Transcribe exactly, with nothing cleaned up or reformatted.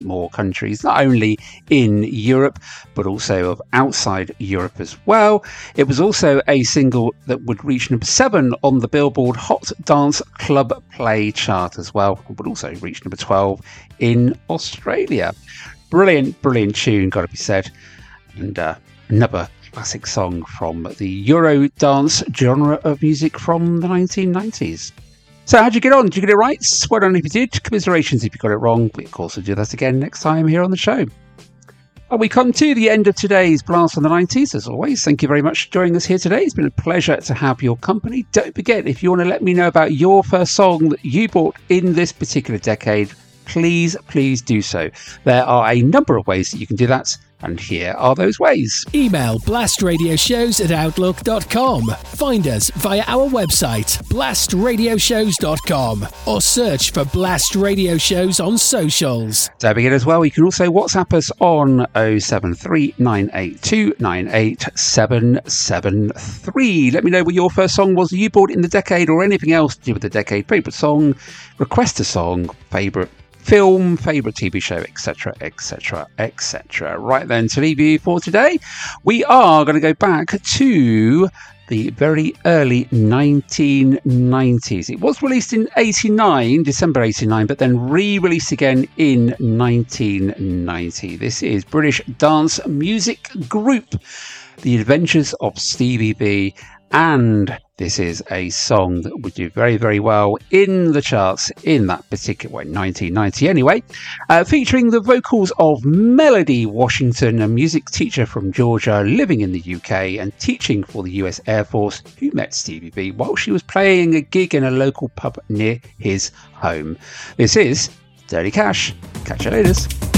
more countries, not only in Europe, but also of outside Europe as well. It was also a single that would reach number seven on the Billboard Hot Dance Club Play chart as well. It would also reach number twelve in Australia. Brilliant, brilliant tune, got to be said. And uh, another classic song from the Euro dance genre of music from the nineteen nineties. So how'd you get on? Did you get it right? Well done if you did. Commiserations if you got it wrong. We of course will do that again next time here on the show. Well, we come to the end of today's Blast from the nineties. As always, thank you very much for joining us here today. It's been a pleasure to have your company. Don't forget, if you want to let me know about your first song that you bought in this particular decade, please, please do so. There are a number of ways that you can do that, and here are those ways. Email blastradioshows at outlook dot com. Find us via our website, blast radio shows dot com, or search for Blast Radio Shows on socials. Don't forget as well, you can also WhatsApp us on oh seven three nine eight two nine eight seven seven three. Let me know what your first song was that you bought in the decade, or anything else to do with the decade. Favourite song, request a song, favourite film, favourite T V show, etc, etc, et cetera. Right then, to leave you for today, we are going to go back to the very early nineteen nineties. It was released in eighty-nine, December eighty-nine, but then re-released again in nineteen ninety. This is British dance music group, The Adventures of Stevie B, and this is a song that would do very, very well in the charts in that particular way, nineteen ninety anyway, uh, featuring the vocals of Melody Washington, a music teacher from Georgia living in the U K and teaching for the U S Air Force, who met Stevie B while she was playing a gig in a local pub near his home. This is Dirty Cash. Catch you later.